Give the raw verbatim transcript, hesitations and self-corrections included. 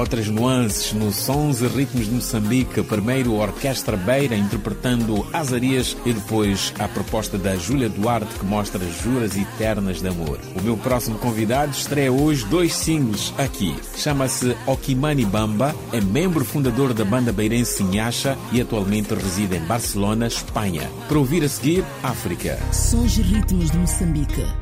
outras nuances no Sons e Ritmos de Moçambique. Primeiro, Orquestra Beira interpretando Azarias e depois a proposta da Júlia Duarte que mostra Juras Eternas de Amor. O meu próximo convidado estreia hoje dois singles aqui. Chama-se Okimani Bamba, é membro fundador da banda beirense Nhacha e atualmente reside em Barcelona, Espanha. Para ouvir a seguir, África. Sons e Ritmos de Moçambique.